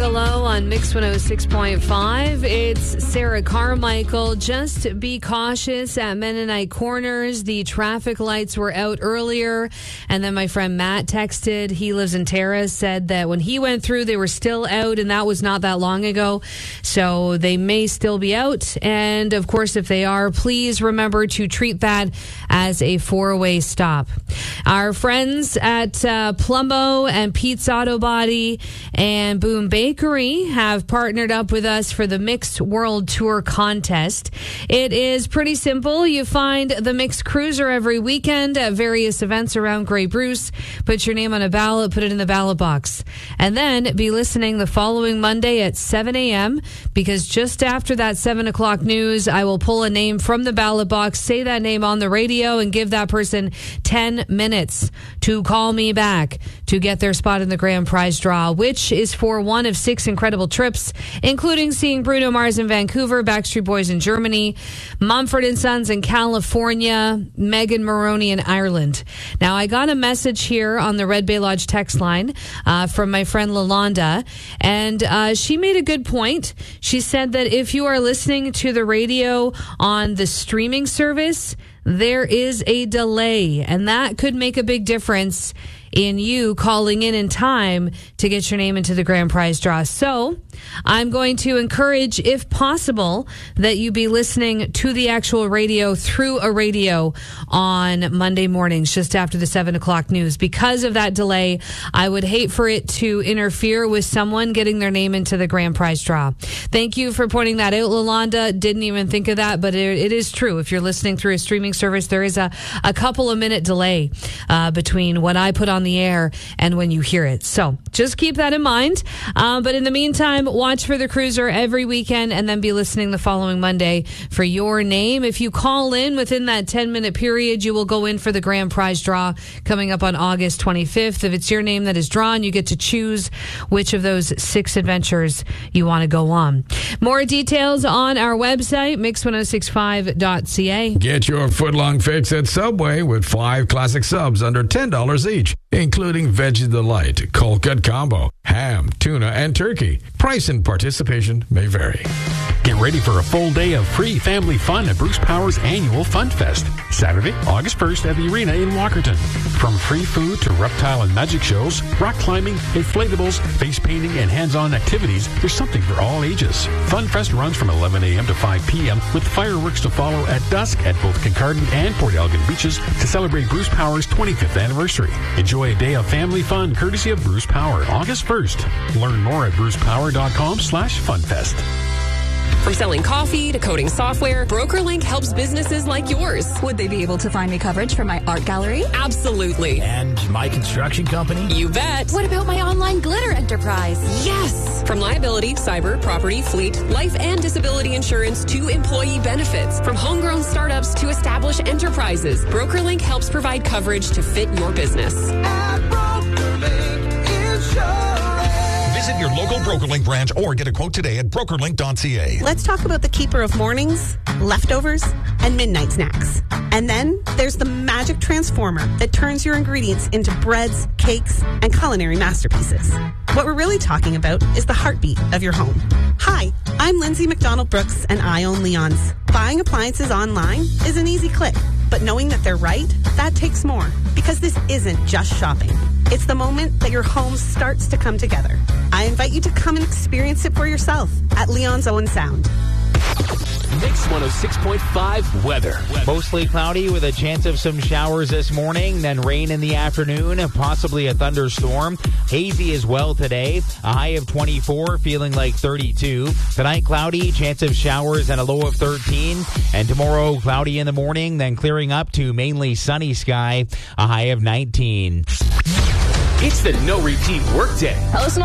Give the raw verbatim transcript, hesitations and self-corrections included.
Hello on Mix one oh six point five. It's Sarah Carmichael. Just be cautious at Mennonite Corners. The traffic lights were out earlier. And then my friend Matt texted. He lives in Terrace, said that when he went through, they were still out, and that was not that long ago. So they may still be out. And of course, if they are, please remember to treat that as a four-way stop. Our friends at uh, Plumbo and Pete's Auto Body and Boom Bakery have partnered up with us for the Mixed World Tour contest. It is pretty simple. You find the Mixed Cruiser every weekend at various events around Grey Bruce. Put your name on a ballot, put it in the ballot box. And then be listening the following Monday at seven a.m. because just after that seven o'clock news, I will pull a name from the ballot box, say that name on the radio, and give that person ten minutes to call me back to get their spot in the grand prize draw, which is for one of six incredible trips, including seeing Bruno Mars in Vancouver, Backstreet Boys in Germany, Mumford and Sons in California, Megan Maroney in Ireland. Now, I got a message here on the Red Bay Lodge text line uh, from my friend Lalonda, and uh, she made a good point. She said that if you are listening to the radio on the streaming service, there is a delay, and that could make a big difference in you calling in in time to get your name into the grand prize draw. So I'm going to encourage, if possible, that you be listening to the actual radio through a radio on Monday mornings, just after the seven o'clock news. Because of that delay, I would hate for it to interfere with someone getting their name into the grand prize draw. Thank you for pointing that out, Lalonda. Didn't even think of that, but it, it is true. If you're listening through a streaming service, there is a, a couple of minute delay uh, between when I put on the air and when you hear it. So just keep that in mind. Uh, but in the meantime, watch for the Cruiser every weekend and then be listening the following Monday for your name. If you call in within that ten minute period, you will go in for the grand prize draw coming up on August twenty-fifth. If it's your name that is drawn, you get to choose which of those six adventures you want to go on. More details on our website, mix ten sixty-five dot c a. Get your footlong fix at Subway with five classic subs under ten dollars each, including Veggie Delight, Cold Cut Combo, ham, tuna, and turkey. Price and participation may vary. Get ready for a full day of free family fun at Bruce Power's annual Fun Fest, Saturday, August first at the Arena in Walkerton. From free food to reptile and magic shows, rock climbing, inflatables, face painting, and hands-on activities, there's something for all ages. Fun Fest runs from eleven a.m. to five p.m. with fireworks to follow at dusk at both Kincardine and Port Elgin beaches to celebrate Bruce Power's twenty-fifth anniversary. Enjoy a day of family fun courtesy of Bruce Power, August first. Learn more at brucepower.com slash funfest. From selling coffee to coding software, BrokerLink helps businesses like yours. Would they be able to find me coverage for my art gallery? Absolutely. And my construction company? You bet. What about my online glitter enterprise? Yes. From liability, cyber, property, fleet, life and disability insurance to employee benefits. From homegrown startups to established enterprises, BrokerLink helps provide coverage to fit your business. At BrokerLink Insurance. Visit your local BrokerLink branch or get a quote today at broker link dot c a. Let's talk about the keeper of mornings, leftovers, and midnight snacks. And then there's the magic transformer that turns your ingredients into breads, cakes, and culinary masterpieces. What we're really talking about is the heartbeat of your home. Hi, I'm Lindsay McDonald Brooks, and I own Leon's. Buying appliances online is an easy click, but knowing that they're right, that takes more. Because this isn't just shopping. It's the moment that your home starts to come together. I invite you to come and experience it for yourself at Leon's Owen Sound. Mix one oh six point five weather. Mostly cloudy with a chance of some showers this morning, then rain in the afternoon, possibly a thunderstorm. Hazy as well today. A high of twenty-four, feeling like thirty-two. Tonight, cloudy, chance of showers and a low of thirteen. And tomorrow, cloudy in the morning, then clearing up to mainly sunny sky, a high of nineteen. It's the no repeat workday. Listen